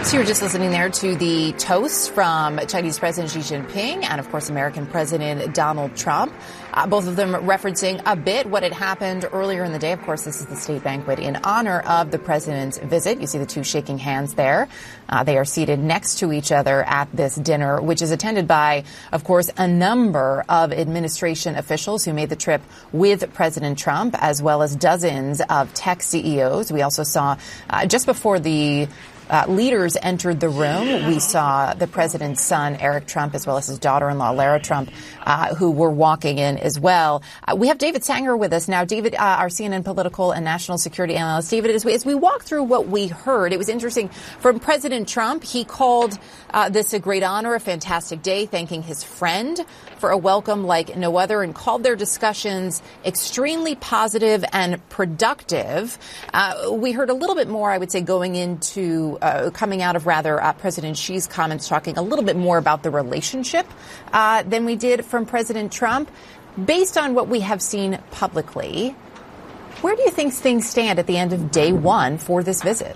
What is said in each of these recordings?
So you were just listening there to the toast from Chinese President Xi Jinping and, of course, American President Donald Trump. Both of them referencing a bit what had happened earlier in the day. Of course, this is the state banquet in honor of the president's visit. You see the two shaking hands there. They are seated next to each other at this dinner, which is attended by, of course, a number of administration officials who made the trip with President Trump, as well as dozens of tech CEOs. We also saw just before the leaders entered the room, we saw the president's son, Eric Trump, as well as his daughter-in-law, Lara Trump, who were walking in as well. We have David Sanger with us now. David, our CNN political and national security analyst. David, as we walk through what we heard, it was interesting. From President Trump, he called this a great honor, a fantastic day, thanking his friend for a welcome like no other, and called their discussions extremely positive and productive. We heard a little bit more, I would say, coming out of President Xi's comments, talking a little bit more about the relationship than we did from President Trump. Based on what we have seen publicly, where do you think things stand at the end of day one for this visit?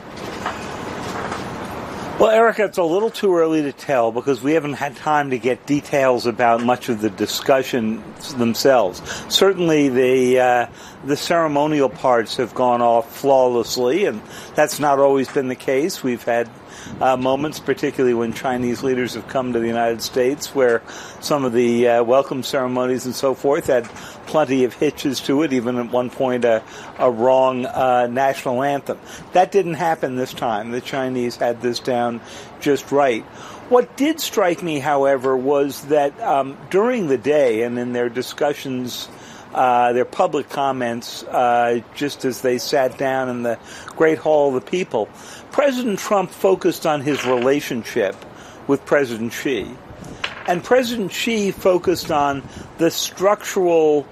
Well, Erica, it's a little too early to tell because we haven't had time to get details about much of the discussions themselves. Certainly the ceremonial parts have gone off flawlessly, and that's not always been the case. We've had moments, particularly when Chinese leaders have come to the United States, where some of the welcome ceremonies and so forth had plenty of hitches to it, even at one point a wrong national anthem. That didn't happen this time. The Chinese had this down just right. What did strike me, however, was that during the day and in their discussions, their public comments, just as they sat down in the Great Hall of the People, President Trump focused on his relationship with President Xi. And President Xi focused on the structural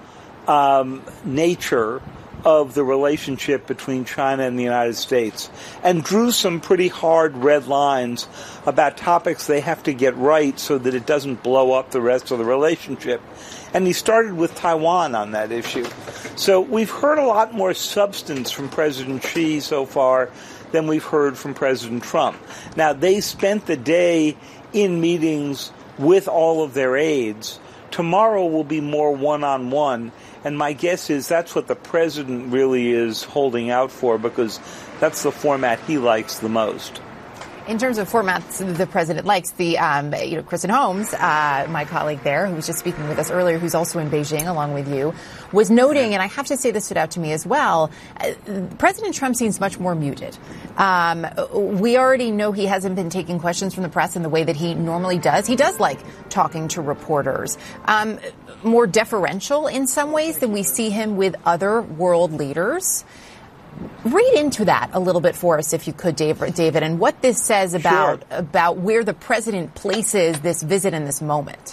nature of the relationship between China and the United States, and drew some pretty hard red lines about topics they have to get right so that it doesn't blow up the rest of the relationship. And he started with Taiwan on that issue. So we've heard a lot more substance from President Xi so far than we've heard from President Trump. Now, they spent the day in meetings with all of their aides. Tomorrow will be more one-on-one, and my guess is that's what the president really is holding out for, because that's the format he likes the most. In terms of formats the president likes, Kristen Holmes, my colleague there, who was just speaking with us earlier, who's also in Beijing along with you, was noting, and I have to say this stood out to me as well, President Trump seems much more muted. We already know he hasn't been taking questions from the press in the way that he normally does. He does like talking to reporters. More deferential in some ways than we see him with other world leaders. Read into that a little bit for us, if you could, David, and what this says about where the president places this visit in this moment.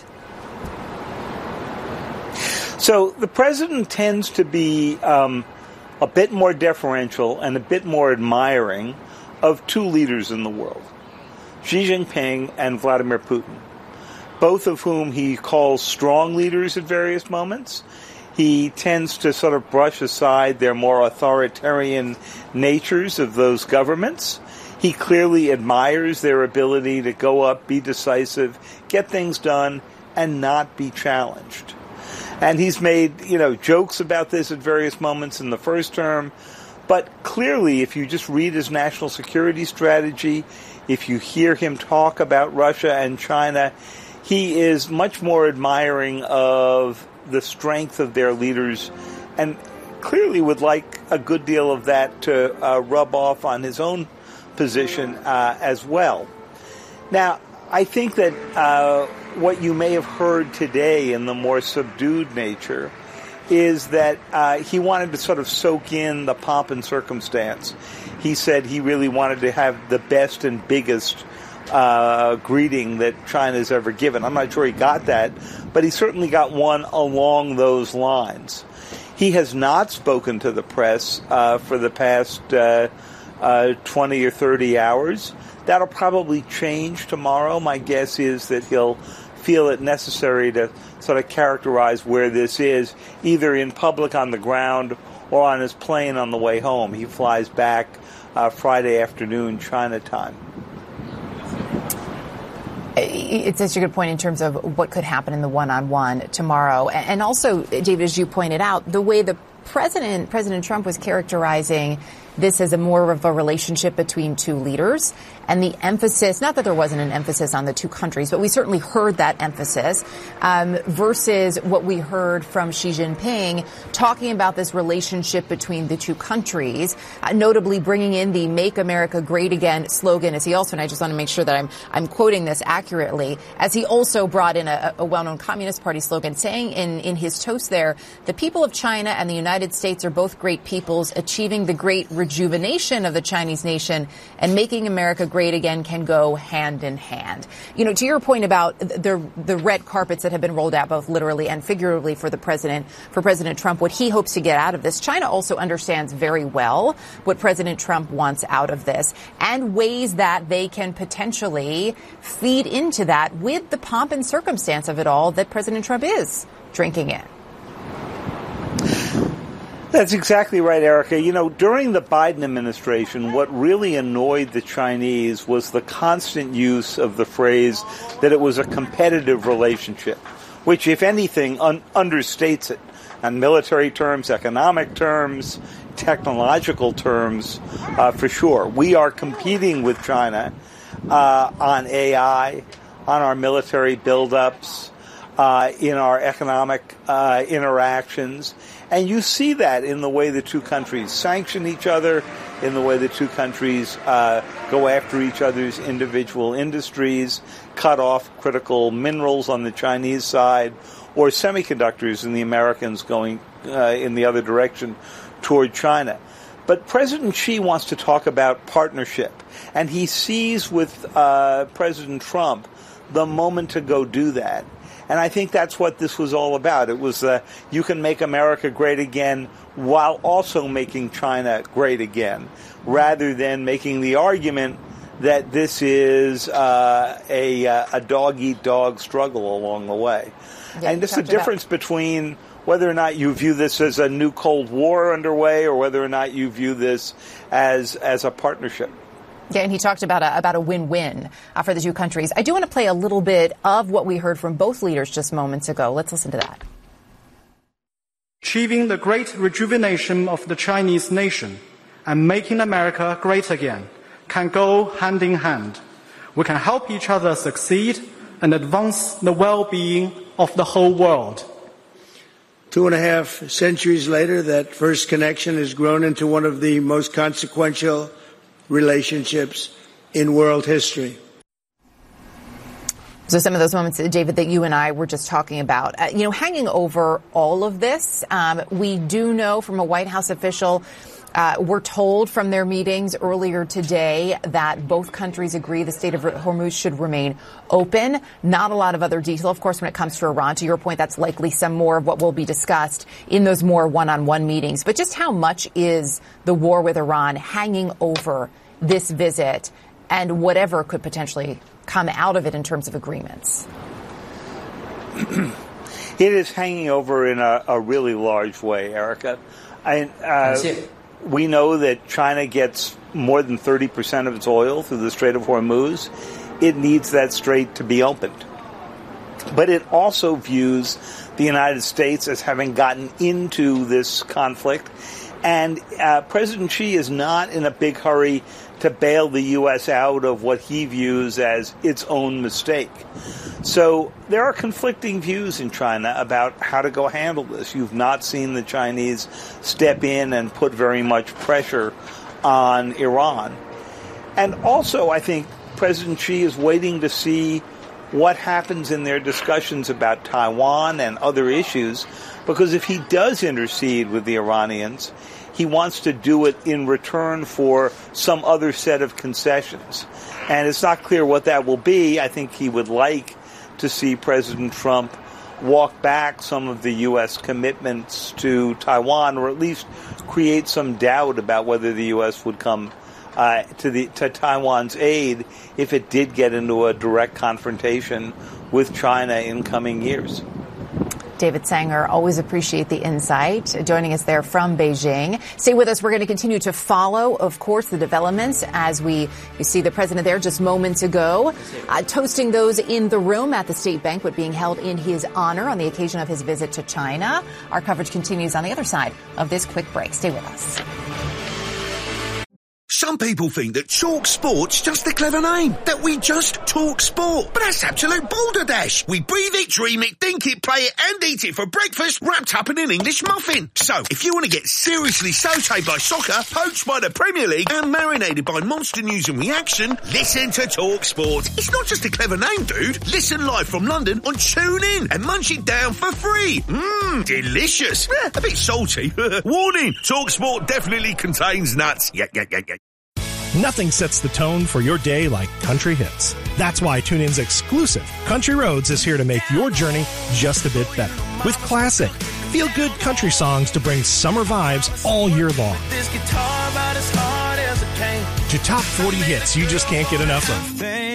So the president tends to be a bit more deferential and a bit more admiring of two leaders in the world, Xi Jinping and Vladimir Putin, both of whom he calls strong leaders at various moments. He tends to sort of brush aside their more authoritarian natures of those governments. He clearly admires their ability to go up, be decisive, get things done, and not be challenged. And he's made, jokes about this at various moments in the first term. But clearly, if you just read his national security strategy, if you hear him talk about Russia and China, he is much more admiring of the strength of their leaders, and clearly would like a good deal of that to rub off on his own position as well. Now, I think that what you may have heard today in the more subdued nature is that he wanted to sort of soak in the pomp and circumstance. He said he really wanted to have the best and biggest greeting that China's ever given. I'm not sure he got that, but he certainly got one along those lines. He has not spoken to the press for the past 20 or 30 hours. That'll probably change tomorrow. My guess is that he'll feel it necessary to sort of characterize where this is, either in public on the ground or on his plane on the way home. He flies back Friday afternoon, China time. It's such a good point in terms of what could happen in the one-on-one tomorrow. And also, David, as you pointed out, the way the President Trump was characterizing this as a more of a relationship between two leaders, and the emphasis, not that there wasn't an emphasis on the two countries, but we certainly heard that emphasis, versus what we heard from Xi Jinping talking about this relationship between the two countries, notably bringing in the Make America Great Again slogan, as he also, and I just want to make sure that I'm quoting this accurately, as he also brought in a well-known Communist Party slogan, saying in his toast there, the people of China and the United States are both great peoples, achieving the great rejuvenation of the Chinese nation and making America great again can go hand in hand. You know, to your point about the red carpets that have been rolled out both literally and figuratively for President Trump, what he hopes to get out of this, China also understands very well what President Trump wants out of this and ways that they can potentially feed into that with the pomp and circumstance of it all that President Trump is drinking in. That's exactly right, Erica. You know, during the Biden administration, what really annoyed the Chinese was the constant use of the phrase that it was a competitive relationship, which, if anything, understates it on military terms, economic terms, technological terms, for sure. We are competing with China on AI, on our military buildups, in our economic interactions. And you see that in the way the two countries sanction each other, in the way the two countries go after each other's individual industries, cut off critical minerals on the Chinese side, or semiconductors and the Americans going in the other direction toward China. But President Xi wants to talk about partnership, and he sees with President Trump the moment to go do that. And I think that's what this was all about. It was you can make America great again while also making China great again, rather than making the argument that this is a dog-eat-dog struggle along the way. Yeah, and there's a difference between whether or not you view this as a new Cold War underway or whether or not you view this as a partnership. Yeah, and he talked about a win-win for the two countries. I do want to play a little bit of what we heard from both leaders just moments ago. Let's listen to that. Achieving the great rejuvenation of the Chinese nation and making America great again can go hand in hand. We can help each other succeed and advance the well-being of the whole world. 2.5 centuries later, that first connection has grown into one of the most consequential relationships in world history. So some of those moments, David, that you and I were just talking about, hanging over all of this, we do know from a White House official, we're told from their meetings earlier today that both countries agree the Strait of Hormuz should remain open. Not a lot of other detail, of course, when it comes to Iran. To your point, that's likely some more of what will be discussed in those more one-on-one meetings. But just how much is the war with Iran hanging over this visit and whatever could potentially come out of it in terms of agreements? It is hanging over in a really large way, Erica. We know that China gets more than 30% of its oil through the Strait of Hormuz. It needs that strait to be opened. But it also views the United States as having gotten into this conflict. And President Xi is not in a big hurry to bail the U.S. out of what he views as its own mistake. So there are conflicting views in China about how to go handle this. You've not seen the Chinese step in and put very much pressure on Iran. And also, I think President Xi is waiting to see what happens in their discussions about Taiwan and other issues, because if he does intercede with the Iranians, he wants to do it in return for some other set of concessions. And it's not clear what that will be. I think he would like to see President Trump walk back some of the U.S. commitments to Taiwan, or at least create some doubt about whether the U.S. would come to Taiwan's aid if it did get into a direct confrontation with China in coming years. David Sanger, always appreciate the insight, joining us there from Beijing. Stay with us. We're going to continue to follow, of course, the developments as you see the president there just moments ago, toasting those in the room at the state banquet being held in his honor on the occasion of his visit to China. Our coverage continues on the other side of this quick break. Stay with us. Some people think that Talk Sport's just a clever name, that we just talk sport. But that's absolute balderdash. We breathe it, dream it, think it, play it, and eat it for breakfast, wrapped up in an English muffin. So, if you want to get seriously sautéed by soccer, poached by the Premier League, and marinated by monster news and reaction, listen to Talk Sport. It's not just a clever name, dude. Listen live from London on TuneIn and munch it down for free. Delicious. A bit salty. Warning, Talk Sport definitely contains nuts. Yeah. Nothing sets the tone for your day like country hits. That's why TuneIn's exclusive Country Roads is here to make your journey just a bit better. With classic, feel-good country songs to bring summer vibes all year long. To top 40 hits you just can't get enough of.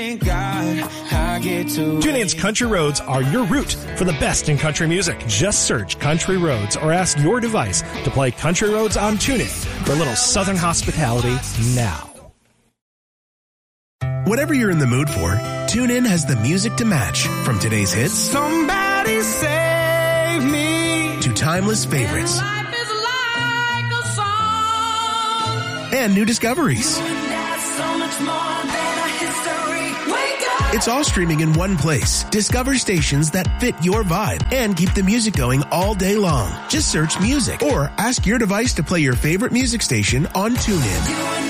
TuneIn's Country Roads are your route for the best in country music. Just search Country Roads or ask your device to play Country Roads on TuneIn for a little southern hospitality now. Whatever you're in the mood for, TuneIn has the music to match. From today's hits, somebody save me, to timeless favorites, life is like a song, and new discoveries. so much more than a history. Wake up. It's all streaming in one place. Discover stations that fit your vibe and keep the music going all day long. Just search music or ask your device to play your favorite music station on TuneIn.